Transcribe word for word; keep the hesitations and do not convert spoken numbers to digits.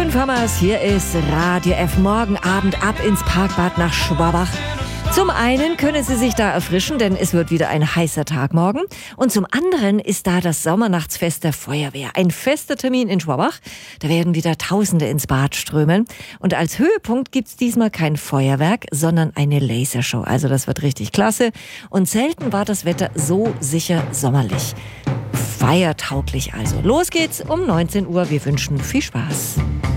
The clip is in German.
Fünf Hammers, hier ist Radio F. Morgen Abend ab ins Parkbad nach Schwabach. Zum einen können Sie sich da erfrischen, denn es wird wieder ein heißer Tag morgen. Und zum anderen ist da das Sommernachtsfest der Feuerwehr. Ein fester Termin in Schwabach. Da werden wieder Tausende ins Bad strömen. Und als Höhepunkt gibt's diesmal kein Feuerwerk, sondern eine Lasershow. Also das wird richtig klasse. Und selten war das Wetter so sicher sommerlich. Feiertauglich also. Los geht's um neunzehn Uhr. Wir wünschen viel Spaß.